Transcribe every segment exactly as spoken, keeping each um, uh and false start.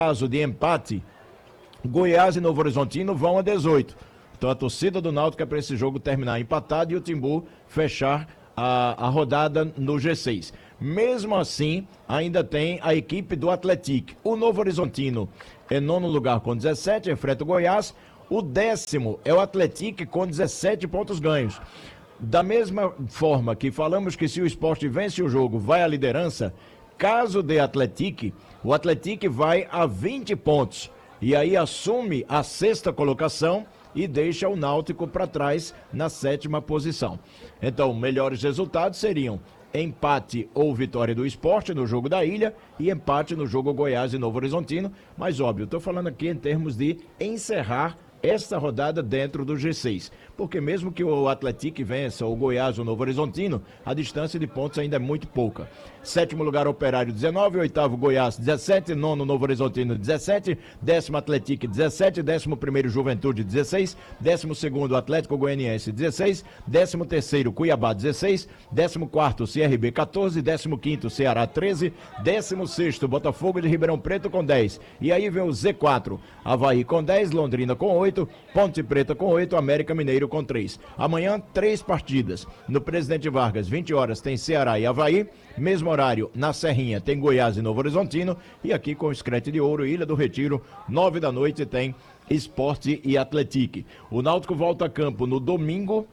caso de empate, Goiás e Novo Horizontino vão a dezoito. Então a torcida do Náutico é para esse jogo terminar empatado e o Timbu fechar a, a rodada no G seis. Mesmo assim, ainda tem a equipe do Atlético. O Novo Horizontino é nono lugar com dezessete, enfrenta o Goiás. O décimo é o Atlético com dezessete pontos ganhos. Da mesma forma que falamos que se o Sport vence o jogo, vai à liderança, caso dê Atlético, o Atlético vai a vinte pontos. E aí assume a sexta colocação e deixa o Náutico para trás na sétima posição. Então, melhores resultados seriam empate ou vitória do Sport no jogo da Ilha e empate no jogo Goiás e Novo Horizontino. Mas, óbvio, estou falando aqui em termos de encerrar esta rodada dentro do G seis. Porque mesmo que o Atlético vença o Goiás ou o Novo Horizontino, a distância de pontos ainda é muito pouca. Sétimo lugar, Operário, dezenove. Oitavo, Goiás, dezessete. Nono, Novo Horizontino, dezessete. Décimo, Atlético, dezessete. Décimo primeiro, Juventude, dezesseis. Décimo segundo, Atlético Goianiense, dezesseis. Décimo terceiro, Cuiabá, dezesseis. Décimo quarto, C R B, quatorze. Décimo quinto, Ceará, treze. Décimo sexto, Botafogo de Ribeirão Preto, com dez. E aí vem o Z quatro, Avaí com dez, Londrina com oito, Ponte Preta com oito, América Mineiro com três. Amanhã, três partidas. No Presidente Vargas, vinte horas, tem Ceará e Avaí. Mesmo horário, na Serrinha, tem Goiás e Novo Horizontino. E aqui com o Screte de Ouro, Ilha do Retiro, nove da noite, tem Esporte e Atlético. O Náutico volta a campo no domingo,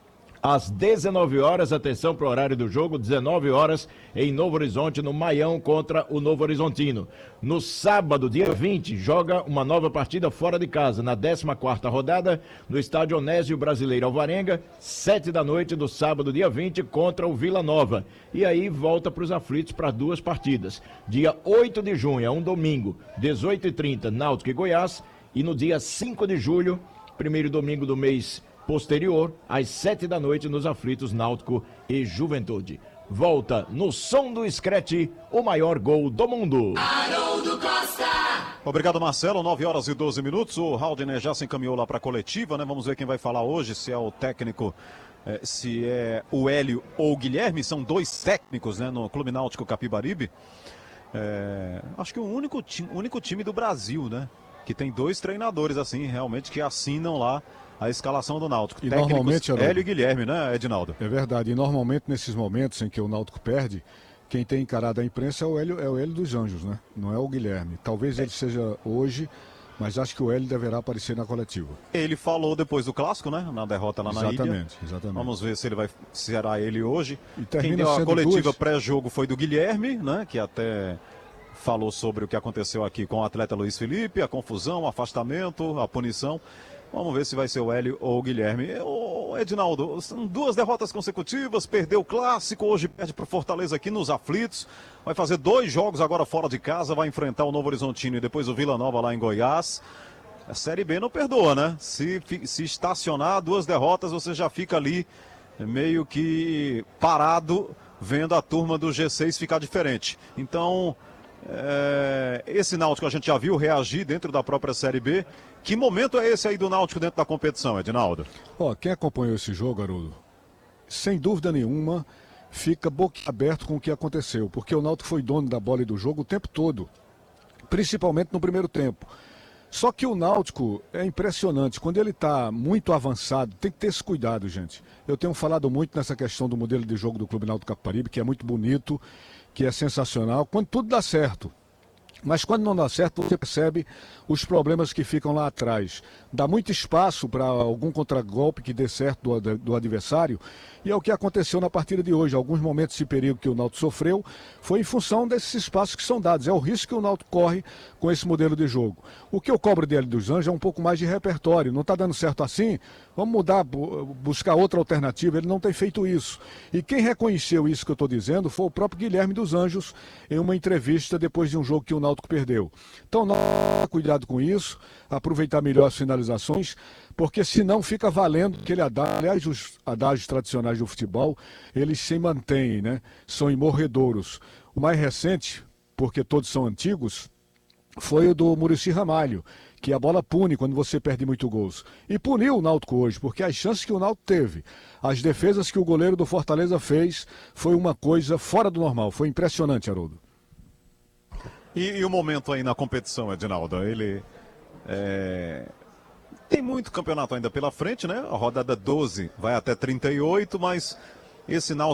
às dezenove horas, atenção para o horário do jogo, dezenove horas, em Novo Horizonte, no Maião, contra o Novo Horizontino. No sábado, dia vinte, joga uma nova partida fora de casa, na décima quarta rodada, no estádio Onésio Brasileiro Alvarenga, sete da noite do sábado, dia vinte, contra o Vila Nova. E aí volta para os aflitos para duas partidas. Dia oito de junho, é um domingo, dezoito e trinta, Náutico e Goiás, e no dia cinco de julho, primeiro domingo do mês posterior, às sete da noite, nos aflitos Náutico e Juventude. Volta no som do Screte, o maior gol do mundo. Haroldo Costa! Obrigado, Marcelo. nove horas e doze minutos. O Haldner já se encaminhou lá para a coletiva, né? Vamos ver quem vai falar hoje, se é o técnico, eh, se é o Hélio ou o Guilherme. São dois técnicos, né, no Clube Náutico Capibaribe. É, acho que o único, ti- único time do Brasil, né, que tem dois treinadores, assim, realmente, que assinam lá a escalação do Náutico. E Técnicos normalmente, Haroldo, Hélio e Guilherme, né, Edinaldo? É verdade. E normalmente nesses momentos em que o Náutico perde, quem tem encarado a imprensa é o Hélio, é o Hélio dos Anjos, né? Não é o Guilherme. Talvez ele seja hoje, mas acho que o Hélio deverá aparecer na coletiva. Ele falou depois do clássico, né, na derrota lá na ilha. Exatamente, exatamente. Vamos ver se ele vai, se será ele hoje. E Quem termina deu a sendo coletiva duas- pré-jogo foi do Guilherme, né, que até falou sobre o que aconteceu aqui com o atleta Luiz Felipe, a confusão, o afastamento, a punição. Vamos ver se vai ser o Hélio ou o Guilherme. Ô, Edinaldo, são duas derrotas consecutivas, perdeu o clássico, hoje perde para o Fortaleza aqui nos aflitos. Vai fazer dois jogos agora fora de casa, vai enfrentar o Novo Horizontino e depois o Vila Nova lá em Goiás. A Série B não perdoa, né? Se, fi- se estacionar duas derrotas, você já fica ali meio que parado, vendo a turma do G seis ficar diferente. Então, é, esse Náutico a gente já viu reagir dentro da própria Série B. Que momento é esse aí do Náutico dentro da competição, Edinaldo? Ó, quem acompanhou esse jogo, Haroldo, sem dúvida nenhuma, fica boquiaberto com o que aconteceu, porque o Náutico foi dono da bola e do jogo o tempo todo, principalmente no primeiro tempo. Só que o Náutico é impressionante, quando ele está muito avançado, tem que ter esse cuidado, gente. Eu tenho falado muito nessa questão do modelo de jogo do Clube Náutico Capibaribe, que é muito bonito, que é sensacional, quando tudo dá certo. Mas quando não dá certo, você percebe os problemas que ficam lá atrás. Dá muito espaço para algum contragolpe que dê certo do, do adversário. E é o que aconteceu na partida de hoje. Alguns momentos de perigo que o Náutico sofreu foi em função desses espaços que são dados. É o risco que o Náutico corre com esse modelo de jogo. O que eu cobro dele dos Anjos é um pouco mais de repertório. Não está dando certo assim? Vamos mudar, buscar outra alternativa. Ele não tem feito isso. E quem reconheceu isso que eu estou dizendo foi o próprio Guilherme dos Anjos em uma entrevista depois de um jogo que o Náutico perdeu. Então, não, cuidado com isso, aproveitar melhor as finalizações, porque senão fica valendo aquele adágio. Aliás, os adágios tradicionais do futebol, eles se mantêm, né? São imorredouros. O mais recente, porque todos são antigos, foi o do Muricy Ramalho, que a bola pune quando você perde muito gols. E puniu o Náutico hoje, porque as chances que o Náutico teve, as defesas que o goleiro do Fortaleza fez, foi uma coisa fora do normal. Foi impressionante, Haroldo. E, e o momento aí na competição, Edinaldo? Ele é, tem muito campeonato ainda pela frente, né? A rodada doze vai até trinta e oito, mas esse Náutico